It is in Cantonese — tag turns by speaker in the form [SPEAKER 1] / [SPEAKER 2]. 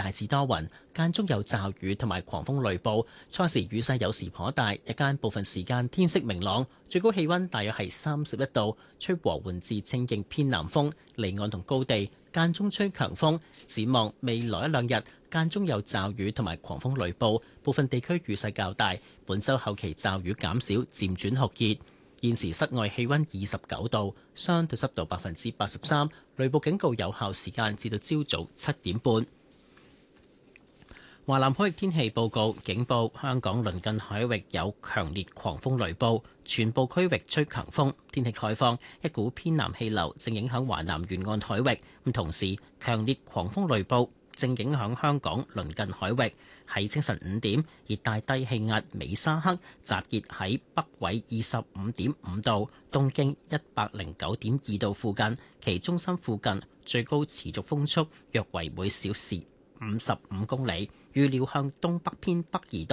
[SPEAKER 1] 大致多雲，間中有驟雨同埋狂風雷暴。初時雨勢有時頗大，日間部分時間天色明朗，最高氣溫大約係31度，吹和緩至清勁偏南風，離岸同高地間中吹強風。展望未來一兩日，間中有驟雨同埋狂風雷暴，部分地區雨勢較大。本週後期驟雨減少，漸轉酷熱。現時室外氣溫29度，相對濕度83%，雷暴警告有效時間至到朝早7點半。華南海域天氣報告警報：香港鄰近海域有強烈狂風雷暴，全部區域吹強風。天氣概況：一股偏南氣流正影響華南沿岸海域，咁同時強烈狂風雷暴正影響香港鄰近海域。喺清晨5點，熱帶低氣壓美沙克集結喺北緯25.5度、東經109.2度附近，其中心附近最高持續風速約為每小時55公里，預料向東北偏北移動。